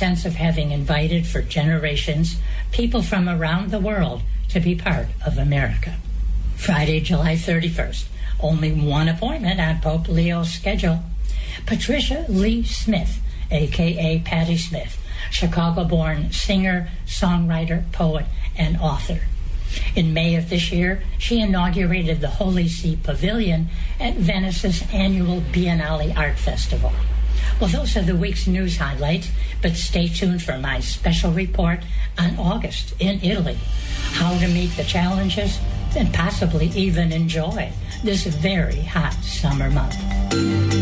sense of having invited for generations people from around the world to be part of America. Friday, July 31st, only one appointment on Pope Leo's schedule. Patricia Lee Smith, a.k.a. Patti Smith, Chicago-born singer, songwriter, poet, and author. In May of this year, she inaugurated the Holy See Pavilion at Venice's annual Biennale Art Festival. Well, those are the week's news highlights, but stay tuned for my special report on August in Italy, how to meet the challenges and possibly even enjoy this very hot summer month.